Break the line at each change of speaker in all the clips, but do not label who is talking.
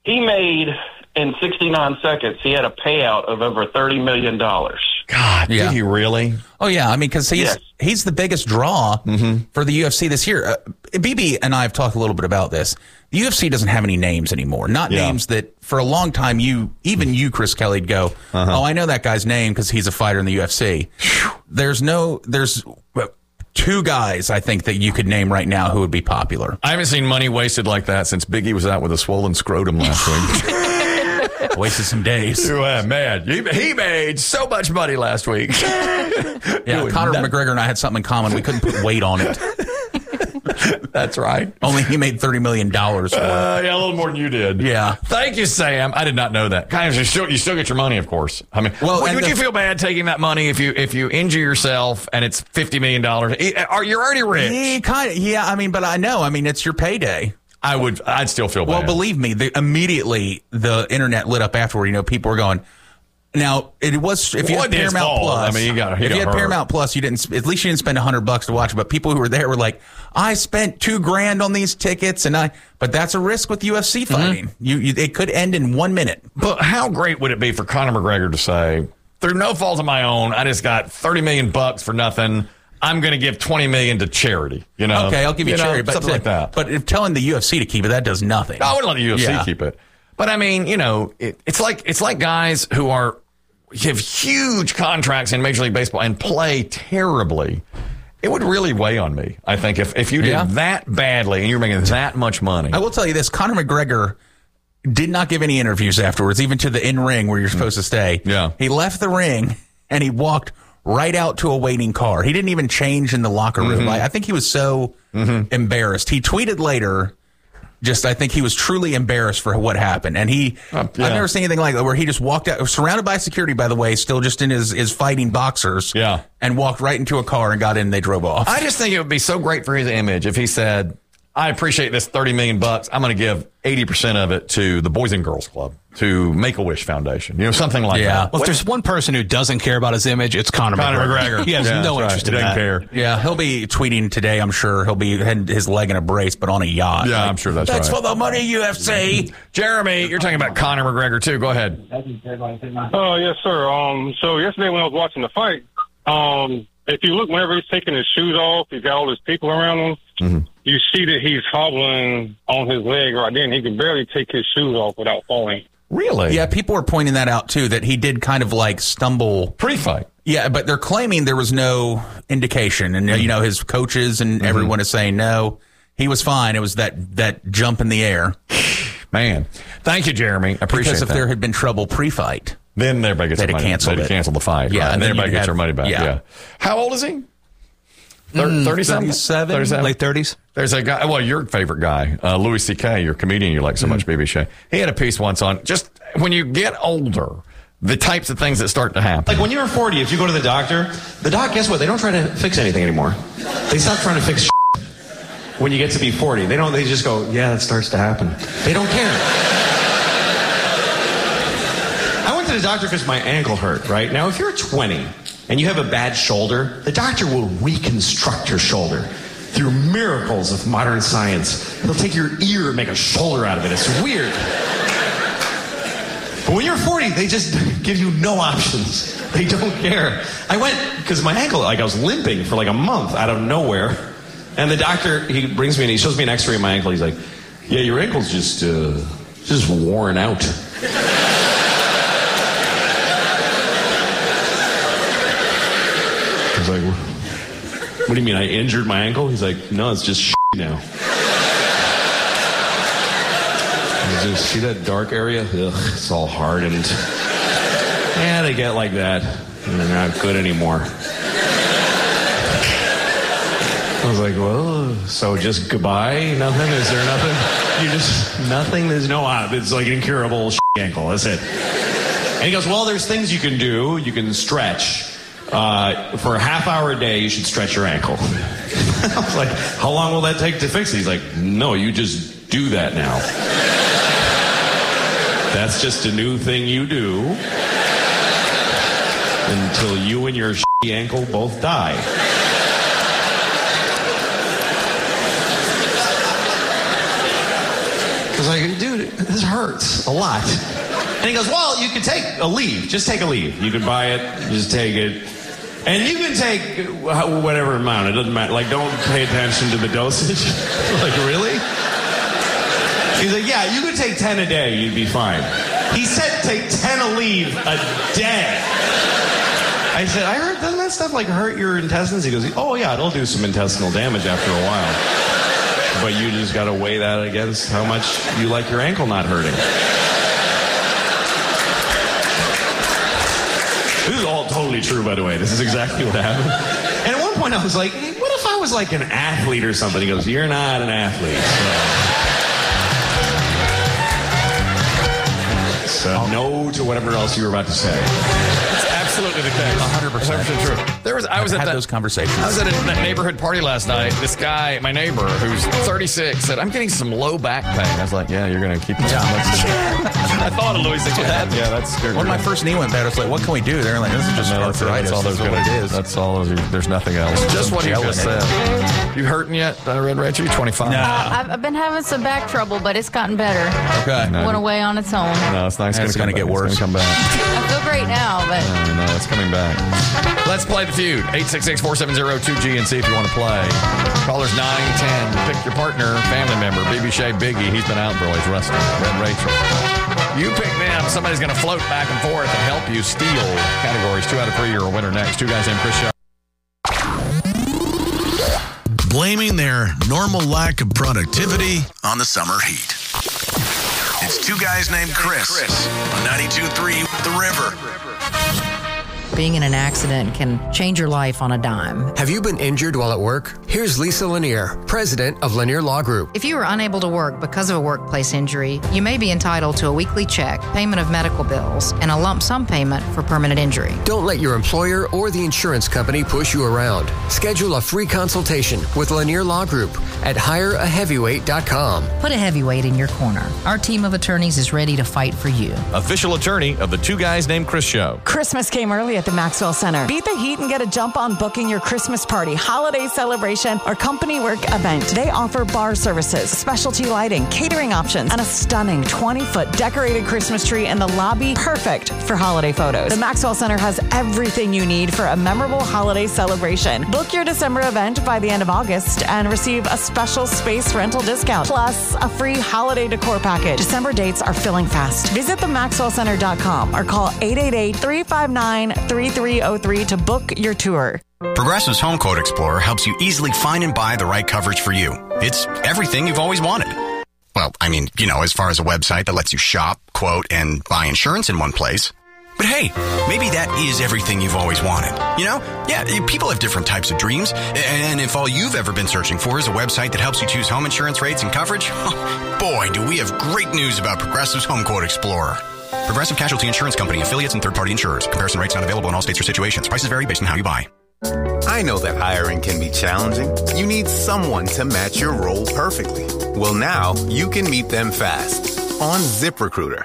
he made, in 69 seconds, he had a payout of over $30 million.
God, did he really?
Oh, yeah. I mean, because he's the biggest draw for the UFC this year. BB and I have talked a little bit about this. The UFC doesn't have any names anymore. Not names that for a long time even you, Chris Kelly, would go, oh, I know that guy's name because he's a fighter in the UFC. There's two guys, I think, that you could name right now who would be popular.
I haven't seen money wasted like that since Biggie was out with a swollen scrotum last week.
Wasted some days.
Yeah, man. He made so much money last week.
Conor McGregor and I had something in common. We couldn't put weight on it.
That's right.
Only he made $30 million for it.
Yeah, a little more than you did.
Yeah.
Thank you, Sam. I did not know that. Guys, you still get your money, of course. I mean, would you feel bad taking that money if you injure yourself and it's $50 million? You're already rich.
I mean, but I know. I mean, it's your payday.
I'd still feel bad.
Well, believe me, immediately the internet lit up afterward. People were going. Now it was if you had Paramount Plus.
I mean, if you had
Paramount Plus, you didn't. At least you didn't spend $100 to watch it. But people who were there were like, "I spent $2,000 on these tickets," But that's a risk with UFC fighting. It could end in 1 minute.
But how great would it be for Conor McGregor to say, "Through no fault of my own, I just got $30 million for nothing. I'm going to give $20 million to charity."
Okay, I'll give you charity, but
something like that.
But if telling the UFC to keep it, that does nothing.
I wouldn't let the UFC keep it. But I mean, it's like guys who have huge contracts in Major League Baseball and play terribly. It would really weigh on me, I think, if you did that badly and you're making that much money.
I will tell you this: Conor McGregor did not give any interviews afterwards, even to the in-ring where you're supposed to stay.
Yeah,
he left the ring and he walked right out to a waiting car. He didn't even change in the locker room. I think he was so embarrassed. He tweeted later. I think he was truly embarrassed for what happened. And I've never seen anything like that, where he just walked out, surrounded by security, by the way, still just in his fighting boxers.
Yeah.
And walked right into a car and got in and they drove off.
I just think it would be so great for his image if he said, I appreciate this $30 million. I'm going to give 80% of it to the Boys and Girls Club, to Make-A-Wish Foundation, something like that.
Well, if there's one person who doesn't care about his image, it's Conor McGregor. He has no interest in that.
Care.
Yeah, he'll be tweeting today, I'm sure. He'll be had his leg in a brace, but on a yacht.
Yeah, I'm sure that's right.
That's for the money, UFC.
Jeremy, you're talking about Conor McGregor, too. Go ahead.
Oh, yes, sir. So yesterday when I was watching the fight, if you look, whenever he's taking his shoes off, he's got all his people around him. You see that he's hobbling on his leg right then. He can barely take his shoes off without falling.
Really?
Yeah, people were pointing that out, too, that he did kind of like stumble.
Pre-fight.
Yeah, but they're claiming there was no indication. And, his coaches and everyone is saying, no, he was fine. It was that jump in the air.
Man. Thank you, Jeremy. I appreciate
Because if
that.
there had been trouble pre-fight,
then everybody gets their money.
Canceled
They'd cancel the fight.
Yeah,
right? And then everybody gets their money back.
Yeah.
How old is he? 37?
37?
Late 30s?
There's a guy, your favorite guy, Louis C.K., your comedian you like so much, BB Shea. He had a piece once on just when you get older, the types of things that start to happen.
Like when you're 40, if you go to the doctor, guess what? They don't try to fix anything anymore. They stop trying to fix shit. When you get to be 40, they just go, yeah, that starts to happen. They don't care. I went to the doctor because my ankle hurt, right? Now, if you're 20 and you have a bad shoulder, the doctor will reconstruct your shoulder through miracles of modern science. They'll take your ear and make a shoulder out of it. It's weird. But when you're 40, they just give you no options. They don't care. I went, because my ankle, I was limping for like a month out of nowhere. And the doctor, he brings me and he shows me an x-ray of my ankle. He's like, yeah, your ankle's just worn out. I was like, what do you mean, I injured my ankle? He's like, no, it's just now. See that dark area? Ugh, it's all hardened. Yeah, they get like that. And they're not good anymore. I was like, well, so just goodbye? Nothing? Is there nothing? You just, nothing? There's no, it's like an incurable ankle. That's it. And he goes, well, there's things you can do. You can stretch. For a half hour a day, you should stretch your ankle. I was like, how long will that take to fix it? He's like, no, you just do that now. That's just a new thing you do until you and your ankle both die. Because like, dude, this hurts. hurts a lot. And he goes, well, you can take a leave. Just take a leave. You can buy it. Just take it. And you can take whatever amount. It doesn't matter. Like, don't pay attention to the dosage. Like, really? He's like, yeah, you could take 10 a day. You'd be fine. He said take 10 a leave a day. I said, I heard, doesn't that stuff like hurt your intestines? He goes, oh yeah, it'll do some intestinal damage after a while. But you just got to weigh that against how much you like your ankle not hurting. This is all totally true, by the way. This is exactly what happened. And at one point I was like, hey, what if I was like an athlete or something? He goes, you're not an athlete. So no to whatever else you were about to say.
That's absolutely the case.
100%
true. I was at
those conversations.
I was at that neighborhood party last night. This guy, my neighbor, who's 36, said, I'm getting some low back pain. I was like, yeah, you're going to keep this. I thought of Louis C.K. Yeah, that's good.
When my first knee went bad, I was like, what can we do? They're like, this is just arthritis.
That's all there's what it is. That's all. There's nothing else. Just what you just said. You hurting yet, Red Rachel? You're 25.
No. I've been having some back trouble, but it's gotten better.
Okay.
Went away on its own.
No, it's not. It's going to get worse. It's going to come back.
I feel great now, but...
No, it's coming back. Let's play the feud. 866-470-2GNC if you want to play. Callers 9-10. Pick your partner, family member. BB Shea Biggie. He's been out for always rusty. Red Rachel. You pick them. Somebody's going to float back and forth and help you steal categories. 2 out of 3. You're a winner next. Two guys named Chris Show.
Blaming their normal lack of productivity on the summer heat. It's Two Guys Named Chris on 92.3 The River.
Being in an accident can change your life on a dime.
Have you been injured while at work? Here's Lisa Lanier, president of Lanier Law Group.
If you are unable to work because of a workplace injury, you may be entitled to a weekly check, payment of medical bills, and a lump sum payment for permanent injury.
Don't let your employer or the insurance company push you around. Schedule a free consultation with Lanier Law Group at hireaheavyweight.com.
Put a heavyweight in your corner. Our team of attorneys is ready to fight for you.
Official attorney of the Two Guys Named Chris Show.
Christmas came early at the Maxwell Center. Beat the heat and get a jump on booking your Christmas party, holiday celebration, or company work event. They offer bar services, specialty lighting, catering options, and a stunning 20-foot decorated Christmas tree in the lobby, perfect for holiday photos. The Maxwell Center has everything you need for a memorable holiday celebration. Book your December event by the end of August and receive a special space rental discount, plus a free holiday decor package. December dates are filling fast. Visit themaxwellcenter.com or call 888-359-3303 to book your tour.
Progressive's Home Quote Explorer helps you easily find and buy the right coverage for you. It's everything you've always wanted. Well, I mean, as far as a website that lets you shop, quote, and buy insurance in one place. But hey, maybe that is everything you've always wanted. Yeah, people have different types of dreams. And if all you've ever been searching for is a website that helps you choose home insurance rates and coverage, boy, do we have great news about Progressive's Home Quote Explorer. Progressive Casualty Insurance Company, affiliates, and third-party insurers. Comparison rates not available in all states or situations. Prices vary based on how you buy.
I know that hiring can be challenging. You need someone to match your role perfectly. Well, now you can meet them fast on ZipRecruiter.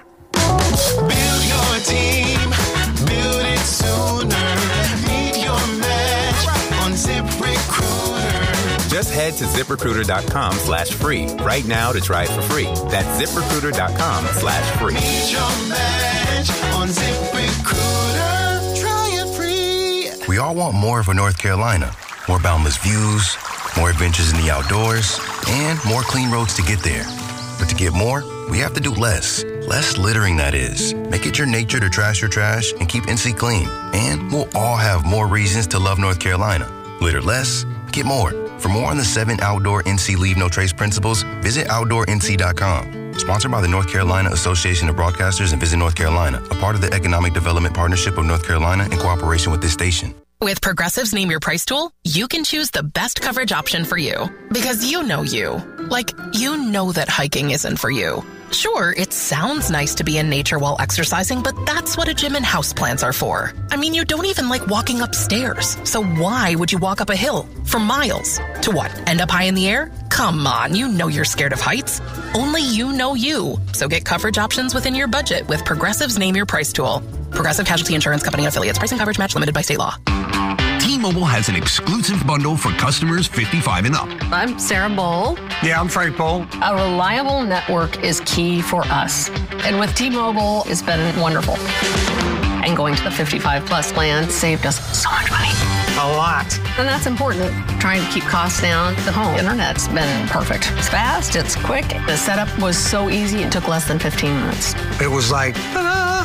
Build your team, build it sooner. Meet your match on ZipRecruiter.
Just head to ZipRecruiter.com/free right now to try it for free. That's ZipRecruiter.com/free.
Meet your match on ZipRecruiter. Try it free.
We all want more of a North Carolina. More boundless views, more adventures in the outdoors, and more clean roads to get there. But to get more, we have to do less. Less littering, that is. Make it your nature to trash your trash and keep NC clean. And we'll all have more reasons to love North Carolina. Litter less, get more. For more on the 7 outdoor NC Leave No Trace principles, visit OutdoorNC.com. Sponsored by the North Carolina Association of Broadcasters and Visit North Carolina, a part of the Economic Development Partnership of North Carolina in cooperation with this station.
With Progressive's Name Your Price tool, you can choose the best coverage option for you. Because you know you. Like, you know that hiking isn't for you. Sure, it sounds nice to be in nature while exercising, but that's what a gym and houseplants are for. I mean, you don't even like walking upstairs. So why would you walk up a hill for miles? To what, end up high in the air? Come on, you know you're scared of heights. Only you know you. So get coverage options within your budget with Progressive's Name Your Price tool. Progressive Casualty Insurance Company and affiliates. Price and coverage match limited by state law.
Team
T-Mobile has an exclusive bundle for customers 55 and up.
I'm Sarah Bowl.
Yeah, I'm Frank Bowl.
A reliable network is key for us. And with T-Mobile, it's been wonderful. And going to the 55 plus plan saved us so much money.
A lot.
And that's important. Trying to keep costs down. The home internet's been perfect. It's fast, it's quick. The setup was so easy, it took less than 15 minutes.
It was like, ta-da!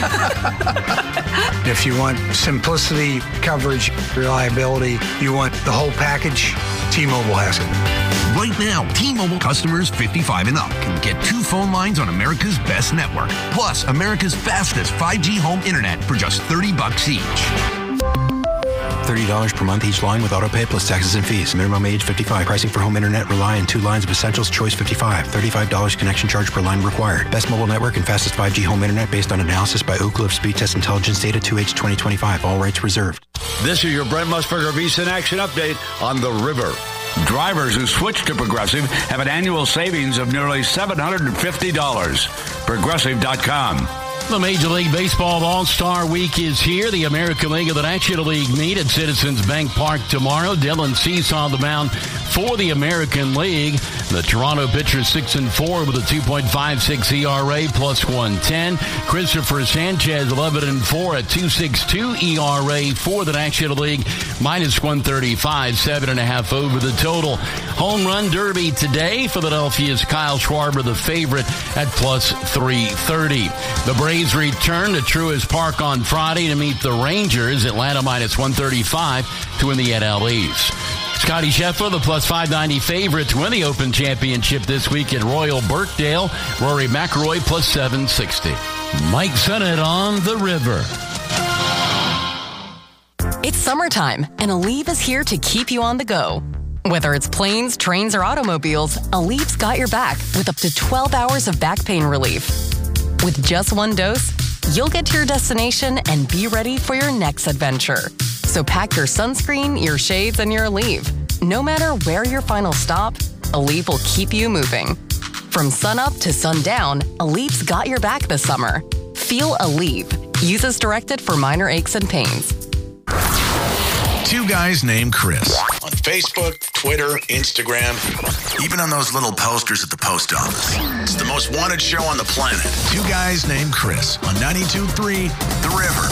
If you want simplicity, coverage, reliability, you want the whole package, T-Mobile has it.
Right now, T-Mobile customers 55 and up can get 2 phone lines on America's best network, plus America's fastest 5G home internet for just $30 each.
$30 per month each line with autopay plus taxes and fees. Minimum age 55. Pricing for home internet rely on 2 lines of Essentials Choice 55. $35 connection charge per line required. Best mobile network and fastest 5G home internet based on analysis by Oak Cliff Speed Test Intelligence Data 2H 2025. All rights reserved.
This is your Brent Musburger VSiN Action Update on the river. Drivers who switch to Progressive have an annual savings of nearly $750. Progressive.com.
The Major League Baseball All-Star Week is here. The American League of the National League meet at Citizens Bank Park tomorrow. Dylan Cease on the mound for the American League. The Toronto pitcher 6-4 with a 2.56 ERA plus 110. Christopher Sanchez 11-4 at 2.62 ERA for the National League minus 135, 7.5 over the total. Home Run Derby today. Philadelphia's Kyle Schwarber the favorite at plus 330. The Braves return to Truist Park on Friday to meet the Rangers. Atlanta minus 135 to win the NL East. Scotty Scheffler, the plus 590 favorite to win the Open Championship this week at Royal Birkdale. Rory McIlroy plus 760. Mike Sennett on the river.
It's summertime, and Aleve is here to keep you on the go. Whether it's planes, trains, or automobiles, Aleve's got your back with up to 12 hours of back pain relief. With just 1 dose, you'll get to your destination and be ready for your next adventure. So pack your sunscreen, your shades, and your Aleve. No matter where your final stop, Aleve will keep you moving. From sunup to sundown, Aleve's got your back this summer. Feel Aleve. Use as directed for minor aches and pains.
2 guys named Chris. On Facebook, Twitter, Instagram, even on those little posters at the post office. It's the most wanted show on the planet. 2 guys named Chris on 92.3 The River.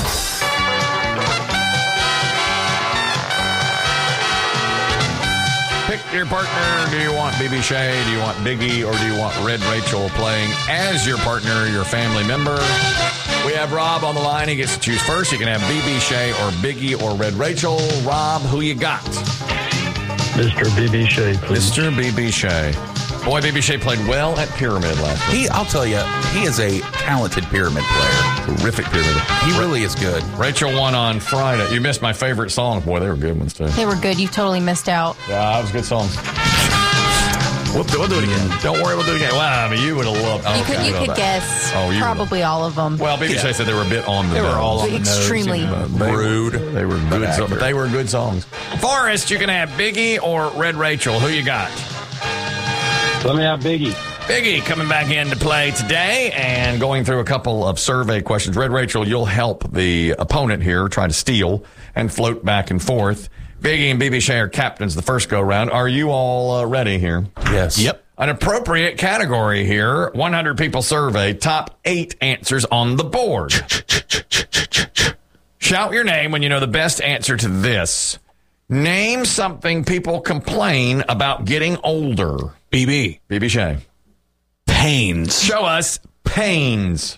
Pick your partner. Do you want BB Shea? Do you want Biggie? Or do you want Red Rachel playing as your partner, your family member? We have Rob on the line. He gets to choose first. You can have BB Shea or Biggie or Red Rachel. Rob, who you got?
Mr. BB Shea, please.
Mr. BB Shea. Boy, BB Shea played well at Pyramid last week.
I'll tell you, he is a talented pyramid player.
Terrific pyramid.
He really is good.
Rachel won on Friday. You missed my favorite songs. Boy, they were good ones, too.
They were good. You totally missed out.
Yeah, that was good songs. We'll do it again. Don't worry, we'll do it again. Well, I mean, you would have loved
You could guess probably all of them.
Well, BB Shea said they were a bit on the nose.
They were all on the nose.
Extremely
rude. They were good, but they were good songs. Forrest, you can have Biggie or Red Rachel. Who you got?
Let me have Biggie.
Biggie coming back into play today and going through a couple of survey questions. Red Rachel, you'll help the opponent here try to steal and float back and forth. Biggie and BB Shea are captains the first go-round. Are you all ready here?
Yes.
Yep. An appropriate category here. 100 people surveyed. Top 8 answers on the board. Shout your name when you know the best answer to this. Name something people complain about getting older.
BB.
BB Shea.
Pains.
Show us pains.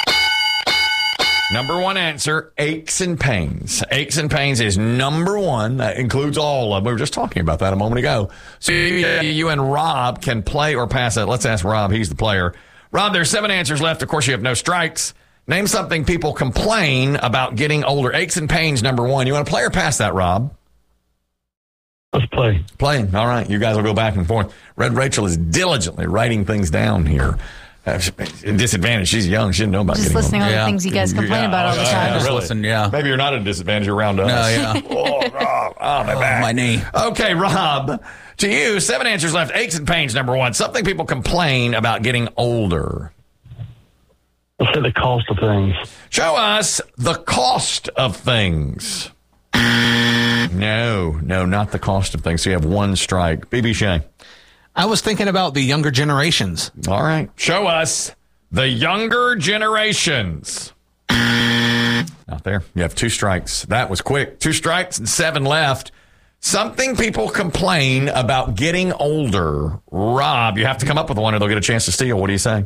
Number 1 answer, aches and pains. Aches and pains is number 1. That includes all of them. We were just talking about that a moment ago. So you and Rob can play or pass that. Let's ask Rob. He's the player. Rob, there's 7 answers left. Of course, you have no strikes. Name something people complain about getting older. Aches and pains, number 1. You want to play or pass that, Rob?
Let's play.
Playing. All right. You guys will go back and forth. Red Rachel is diligently writing things down here. Disadvantage. She's young. She didn't know about
just
getting
listening
older.
to the things you guys complain about all the time.
Really.
Listen, yeah.
Maybe you're not at a disadvantage around us.
No, yeah.
My back.
My knee.
Okay, Rob. To you, 7 answers left. Aches and pains, number 1. Something people complain about getting older.
Let's say the cost of things.
Show us the cost of things. No, not the cost of things. So you have one strike. BB Shea.
I was thinking about the younger generations.
All right. Show us the younger generations. Not there. You have 2 strikes. That was quick. 2 strikes and 7 left. Something people complain about getting older. Rob, you have to come up with one or they'll get a chance to steal. What do you say?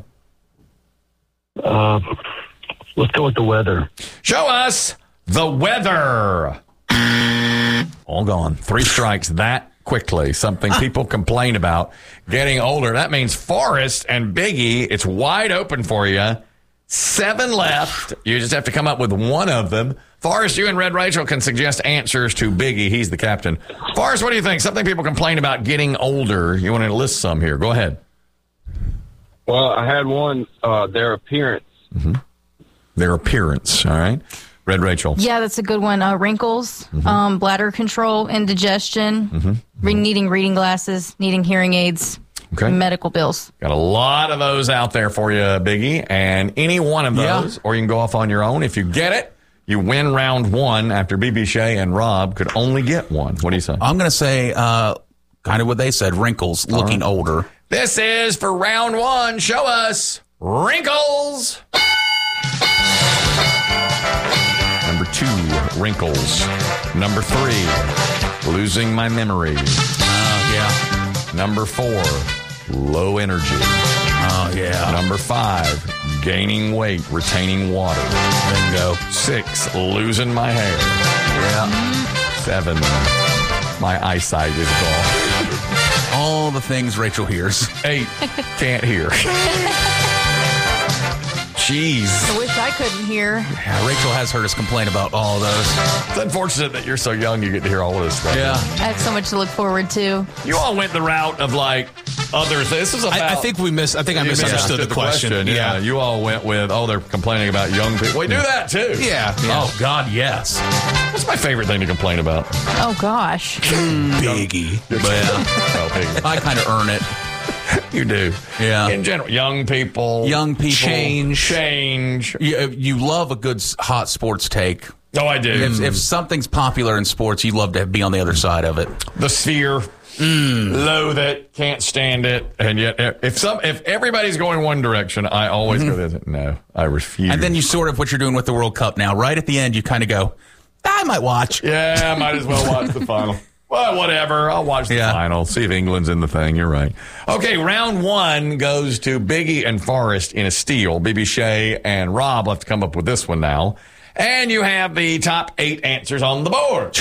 Let's go with the weather.
Show us the weather. All gone. 3 strikes that quickly. Something people complain about getting older. That means Forrest and Biggie, it's wide open for you. 7 left. You just have to come up with one of them. Forrest, you and Red Rachel can suggest answers to Biggie. He's the captain. Forrest, what do you think? Something people complain about getting older. You want to list some here. Go ahead.
Well, I had one, their appearance.
Mm-hmm. Their appearance, all right. Red Rachel.
Yeah, that's a good one. Wrinkles, bladder control, indigestion, needing reading glasses, needing hearing aids, medical bills.
Got a lot of those out there for you, Biggie. And any one of those, or you can go off on your own. If you get it, you win round 1 after BB Shea and Rob could only get one. What do you say?
I'm going to say kind of what they said, wrinkles, looking older.
This is for round 1. Show us wrinkles. Number 2, wrinkles. Number 3, losing my memory. Number 4, low energy. Number 5, gaining weight, retaining water.
Bingo.
6, losing my hair. 7, my eyesight is gone.
All the things Rachel hears.
8, can't hear. Jeez.
I wish I couldn't hear.
Yeah, Rachel has heard us complain about all of those.
It's unfortunate that you're so young you get to hear all of this stuff.
Yeah.
I have so much to look forward to.
You all went the route of like others. This is about.
I think I misunderstood the question.
Yeah. You all went with, they're complaining about young people. We do that too.
Yeah.
Oh, God, yes. What's my favorite thing to complain about?
Oh, gosh.
Biggie.
Biggie.
I kind of earn it.
You do.
Yeah.
In general, young people.
Change. You love a good hot sports take.
Oh, I do.
If something's popular in sports, you love to be on the other side of it.
The sphere. Loathe it. Can't stand it. And yet, if everybody's going one direction, I always go this. No, I refuse.
And then you sort of what you're doing with the World Cup now. Right at the end, you kind of go, I might watch.
Yeah, I might as well watch the final. Well, whatever. I'll watch the final. See if England's in the thing. You're right. Okay, round 1 goes to Biggie and Forrest in a steal. BB Shea and Rob will have to come up with this one now. And you have the top 8 answers on the board.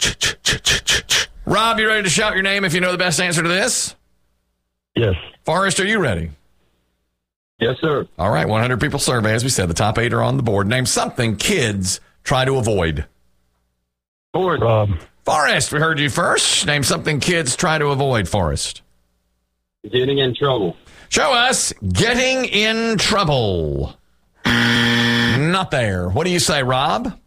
Rob, you ready to shout your name if you know the best answer to this?
Yes.
Forrest, are you ready?
Yes, sir.
All right, 100 people survey. As we said, the top 8 are on the board. Name something kids try to avoid. Forrest, we heard you first. Name something kids try to avoid, Forrest.
Getting in trouble.
Show us getting in trouble. Not there. What do you say, Rob?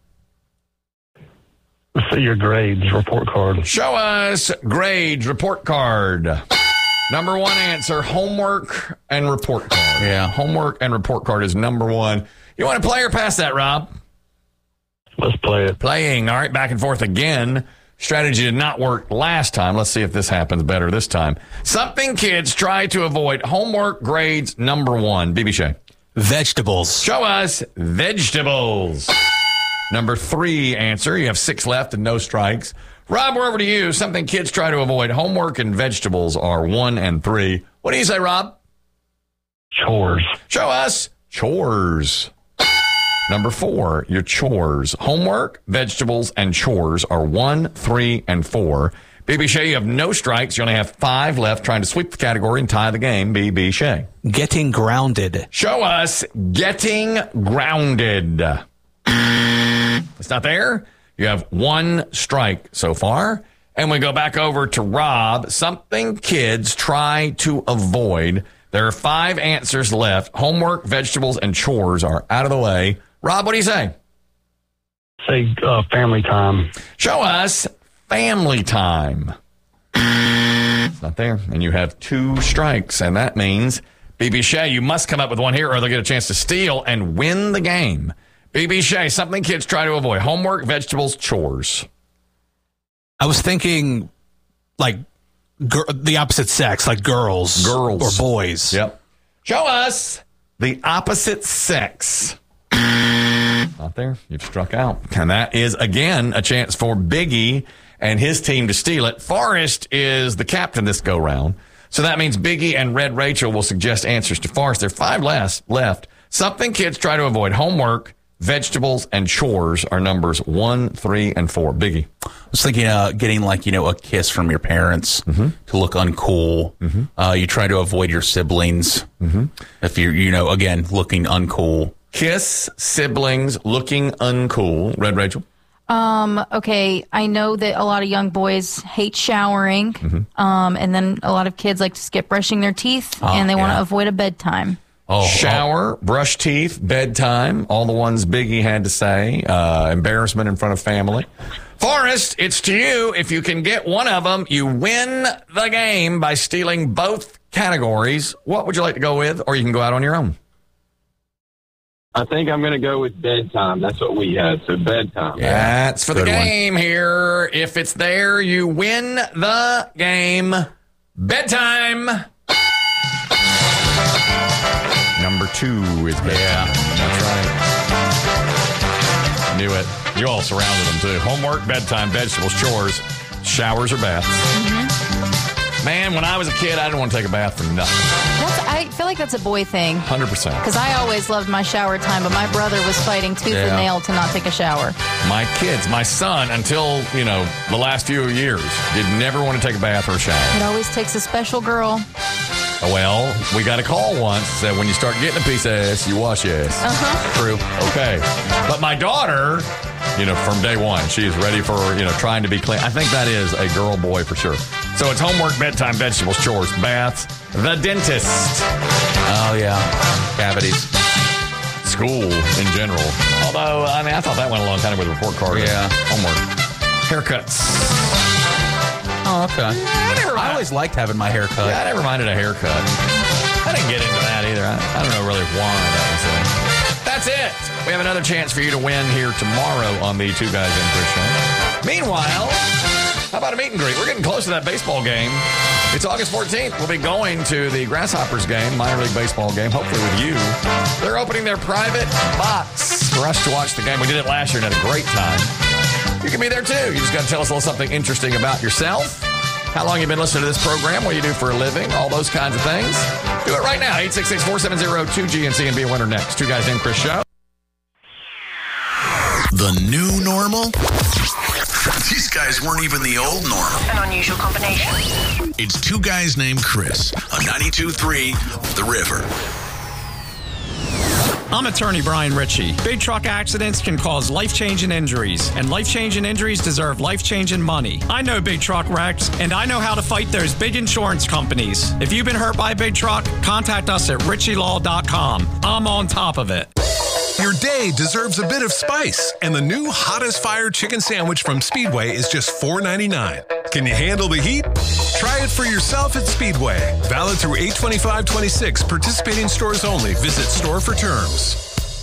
Let's see your grades, report card.
Show us grades, report card. Number 1 answer, homework and report card. Yeah, homework and report card is number 1. You want to play or pass that, Rob?
Let's play it.
Playing. All right, back and forth again. Strategy did not work last time. Let's see if this happens better this time. Something kids try to avoid. Homework, grades, number 1. BB Shea.
Vegetables.
Show us vegetables. Number 3 answer. You have 6 left and no strikes. Rob, we're over to you. Something kids try to avoid. Homework and vegetables are 1 and 3. What do you say, Rob?
Chores.
Show us chores. Number 4, your chores. Homework, vegetables, and chores are 1, 3, and 4. BB Shea, you have no strikes. You only have 5 left, trying to sweep the category and tie the game. BB Shea.
Getting grounded.
Show us getting grounded. It's not there. You have 1 strike so far. And we go back over to Rob. Something kids try to avoid. There are 5 answers left. Homework, vegetables, and chores are out of the way. Rob, what do you say?
Say family time.
Show us family time. It's not there. And you have 2 strikes. And that means, BB Shea, you must come up with one here or they'll get a chance to steal and win the game. BB Shea, something kids try to avoid. Homework, vegetables, chores.
I was thinking like the opposite sex, like girls or boys.
Yep. Show us the opposite sex. Not there. You've struck out. And that is, again, a chance for Biggie and his team to steal it. Forrest is the captain this go-round. So that means Biggie and Red Rachel will suggest answers to Forrest. There are 5 left. Something kids try to avoid. Homework, vegetables, and chores are numbers 1, 3, and 4. Biggie.
I was thinking getting a kiss from your parents to look uncool. You try to avoid your siblings if you're, again, looking uncool.
Kiss, siblings, looking uncool. Red Rachel?
Okay, I know that a lot of young boys hate showering, and then a lot of kids like to skip brushing their teeth, and they want to avoid a bedtime.
Shower, brush teeth, bedtime, all the ones Biggie had to say, embarrassment in front of family. Forrest, it's to you. If you can get one of them, you win the game by stealing both categories. What would you like to go with, or you can go out on your own?
I think I'm going to go with bedtime. That's what we had, so bedtime.
That's for the game here. If it's there, you win the game. Bedtime. Number 2 is bedtime. Yeah, that's right. Knew it. You all surrounded them, too. Homework, bedtime, vegetables, chores, showers, or baths. Man, when I was a kid, I didn't want to take a bath for nothing.
I feel like that's a boy thing.
100%.
Because I always loved my shower time, but my brother was fighting tooth and nail to not take a shower.
My kids, my son, until, the last few years, did never want to take a bath or a shower.
It always takes a special girl.
Well, we got a call once that when you start getting a piece of ass, you wash your ass.
True.
Okay. But my daughter, from day one, she is ready for, trying to be clean. I think that is a girl boy for sure. So it's homework, bedtime, vegetables, chores, baths, the dentist.
Oh, yeah. Cavities.
School in general. Although, I thought that went along kind of with report card.
Yeah.
Homework. Haircuts.
Oh, okay. I always liked having my hair cut.
Yeah, I never minded a haircut. I didn't get into that either. I don't know really why that was there. That's it. We have another chance for you to win here tomorrow on the Two Guys in Chris show. Meanwhile, how about a meet and greet? We're getting close to that baseball game. It's August 14th. We'll be going to the Grasshoppers game, minor league baseball game, hopefully with you. They're opening their private box for us to watch the game. We did it last year and had a great time. You can be there too. You just got to tell us a little something interesting about yourself. How long you've been listening to this program, what you do for a living, all those kinds of things. Do it right now. 866-470-2GNC and be a winner next. Two Guys Named Chris show.
The new normal? These guys weren't even the old normal.
An unusual combination.
It's Two Guys Named Chris on 92.3 The River.
I'm attorney Brian Ritchie. Big truck accidents can cause life-changing injuries, and life-changing injuries deserve life-changing money. I know big truck wrecks, and I know how to fight those big insurance companies. If you've been hurt by a big truck, contact us at ritchielaw.com. I'm on top of it.
Your day deserves a bit of spice, and the new Hottest Fire Chicken Sandwich from Speedway is just $4.99. Can you handle the heat? Try it for yourself at Speedway. Valid through 8/25/26. Participating stores only. Visit store for terms.